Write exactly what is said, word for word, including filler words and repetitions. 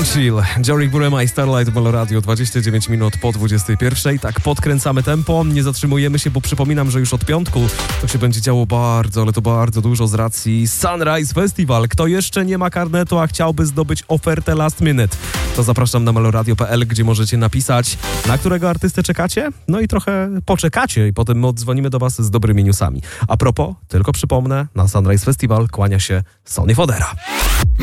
Chill, Jorik Burema i Starlight Melo Radio, dwadzieścia dziewięć minut po dwudziestej pierwszej. Tak, podkręcamy tempo, nie zatrzymujemy się, bo przypominam, że już od piątku to się będzie działo bardzo, ale to bardzo dużo z racji Sunrise Festival. Kto jeszcze nie ma karnetu, a chciałby zdobyć ofertę last minute, to zapraszam na meloradio kropka p l, gdzie możecie napisać, na którego artystę czekacie, no i trochę poczekacie i potem my odzwonimy do was z dobrymi newsami. A propos, tylko przypomnę, na Sunrise Festival kłania się Sonny Fodera.